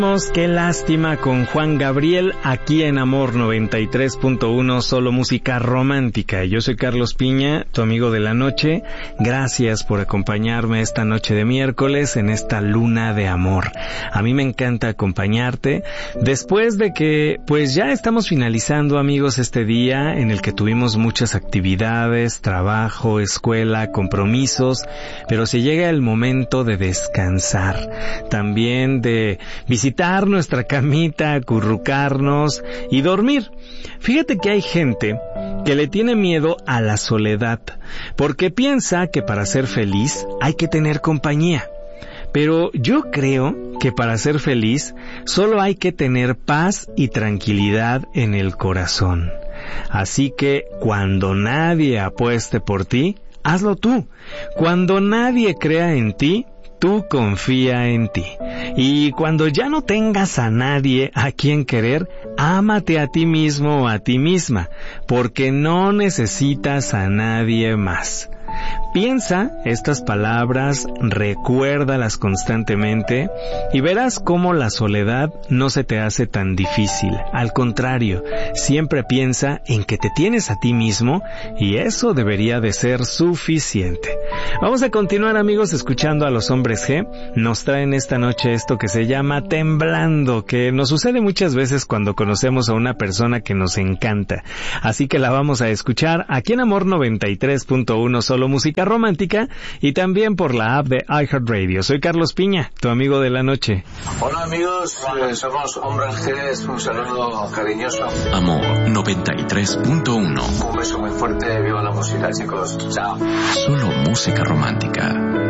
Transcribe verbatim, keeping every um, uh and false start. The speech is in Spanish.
Qué lástima con Juan Gabriel aquí en Amor noventa y tres punto uno, solo música romántica. Yo soy Carlos Piña, tu amigo de la noche. Gracias por acompañarme esta noche de miércoles en esta luna de amor. A mí me encanta acompañarte después de que pues ya estamos finalizando, amigos, este día en el que tuvimos muchas actividades, trabajo, escuela, compromisos, pero se llega el momento de descansar, también de visitar nuestra camita, acurrucarnos y dormir. Fíjate que hay gente que le tiene miedo a la soledad, porque piensa que para ser feliz hay que tener compañía. Pero yo creo que para ser feliz solo hay que tener paz y tranquilidad en el corazón. Así que cuando nadie apueste por ti, hazlo tú. Cuando nadie crea en ti, tú confía en ti. Y cuando ya no tengas a nadie a quien querer, ámate a ti mismo o a ti misma, porque no necesitas a nadie más. Piensa estas palabras, recuérdalas constantemente y verás cómo la soledad no se te hace tan difícil. Al contrario, siempre piensa en que te tienes a ti mismo y eso debería de ser suficiente. Vamos a continuar, amigos, escuchando a los Hombres G. Nos traen esta noche esto que se llama Temblando, que nos sucede muchas veces cuando conocemos a una persona que nos encanta. Así que la vamos a escuchar aquí en Amor noventa y tres punto uno, solo música romántica, y también por la app de iHeartRadio. Soy Carlos Piña, tu amigo de la noche. Hola, amigos, eh, somos Hombres G, un saludo cariñoso. Amor noventa y tres punto uno. Un beso muy fuerte, viva la música, chicos. Chao. Solo música romántica.